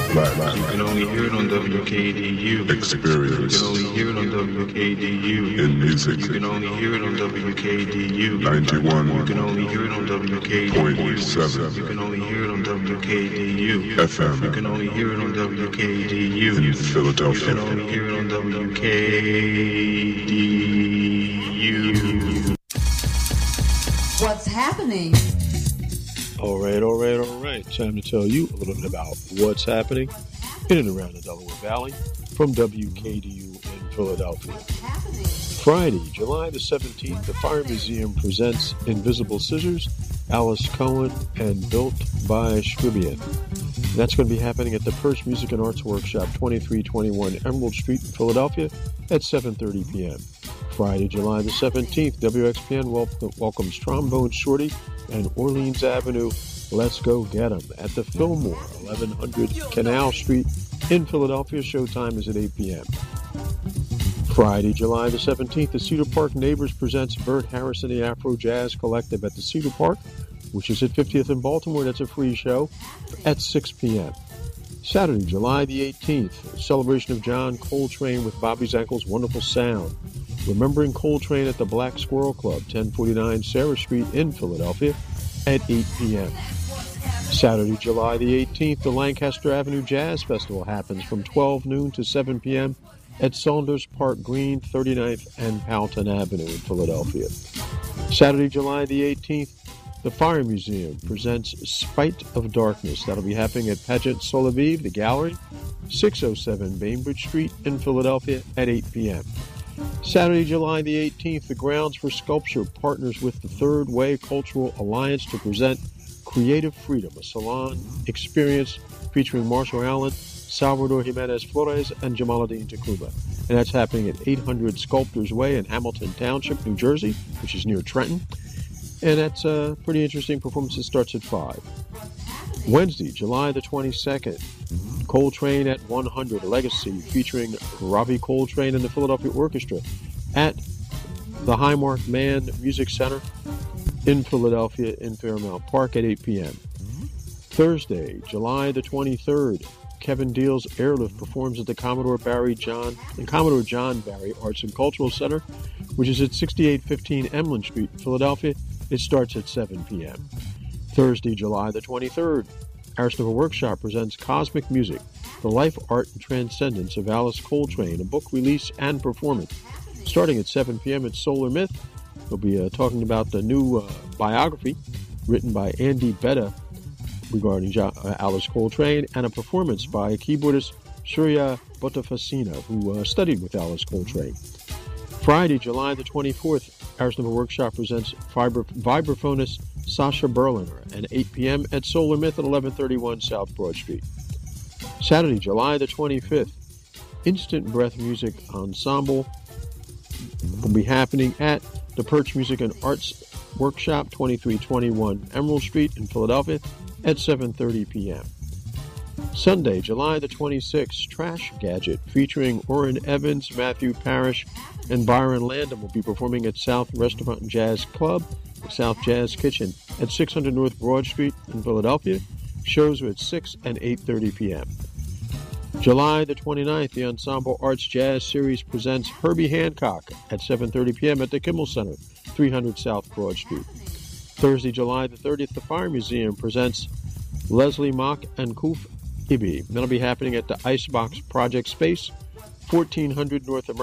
Black. You can only hear it on WKDU. Experience. You can only hear it on WKDU. In music. You can only hear it on WKDU. 91. You can only hear it on WKDU. You can only hear it on WKDU. FM. You can only hear it on WKDU. In Philadelphia. You can only hear it on WKDU. What's happening? All right. Time to tell you a little bit about what's happening in and around the Delaware Valley from WKDU in Philadelphia. Friday, July the 17th, the Fire Museum presents Invisible Scissors, Alice Cohen, and Built by Scribian. That's going to be happening at the Perch Music and Arts Workshop, 2321 Emerald Street in Philadelphia at 7:30 p.m. Friday, July the 17th, WXPN welcomes Trombone Shorty and Orleans Avenue, Let's Go Get 'em, at the Fillmore, 1100 Canal Street in Philadelphia. Showtime is at 8 p.m. Friday, July the 17th, the Cedar Park Neighbors presents Bert Harrison, the Afro Jazz Collective at the Cedar Park, which is at 50th in Baltimore. That's a free show at 6 p.m. Saturday, July the 18th, celebration of John Coltrane with Bobby Zankel's Wonderful Sound. Remembering Coltrane at the Black Squirrel Club, 1049 Sarah Street in Philadelphia at 8 p.m. Saturday, July the 18th, the Lancaster Avenue Jazz Festival happens from 12 noon to 7 p.m. at Saunders Park Green, 39th and Powelton Avenue in Philadelphia. Saturday, July the 18th, the Fire Museum presents Spite of Darkness. That'll be happening at Pageant Solavive, the gallery, 607 Bainbridge Street in Philadelphia at 8 p.m. Saturday, July the 18th, the Grounds for Sculpture partners with the Third Way Cultural Alliance to present Creative Freedom, a salon experience featuring Marshall Allen, Salvador Jimenez Flores, and Jamaluddin Takuba. And that's happening at 800 Sculptors Way in Hamilton Township, New Jersey, which is near Trenton. And that's a pretty interesting performance. It starts at 5. Wednesday, July the 22nd, Coltrane at 100, a legacy featuring Ravi Coltrane and the Philadelphia Orchestra at the Highmark Mann Music Center in Philadelphia in Fairmount Park at 8 p.m. Thursday, July the 23rd, Kevin Deal's Airlift performs at the Commodore John Barry Arts and Cultural Center, which is at 6815 Emlyn Street in Philadelphia. It starts at 7 p.m. Thursday, July the 23rd, Aristotle Workshop presents Cosmic Music, The Life, Art, and Transcendence of Alice Coltrane, a book release and performance. Starting at 7 p.m. at Solar Myth, we'll be talking about the new biography written by Andy Betta regarding Alice Coltrane, and a performance by keyboardist Surya Bhattafasina, who studied with Alice Coltrane. Friday, July the 24th, Aristotle Workshop presents vibraphonist Sasha Berliner at 8 p.m. at Solar Myth at 1131 South Broad Street. Saturday, July the 25th, Instant Breath Music Ensemble will be happening at the Perch Music and Arts Workshop, 2321 Emerald Street in Philadelphia at 7:30 p.m. Sunday, July the 26th, Trash Gadget featuring Orrin Evans, Matthew Parrish, and Byron Landon will be performing at South Restaurant and Jazz Club, South Jazz Kitchen at 600 North Broad Street in Philadelphia. Shows are at 6 and 8:30 p.m. July the 29th, the Ensemble Arts Jazz Series presents Herbie Hancock at 7:30 p.m. at the Kimmel Center, 300 South Broad Street. Thursday, July the 30th, the Fire Museum presents Leslie Mock and Kuf Ibi. That'll be happening at the Icebox Project Space, 1400 North American